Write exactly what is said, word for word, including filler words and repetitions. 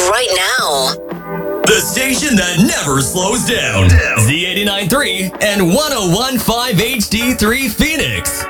right now. The station that never slows down. Z eighty-nine point three and one oh one point five H D three Phoenix.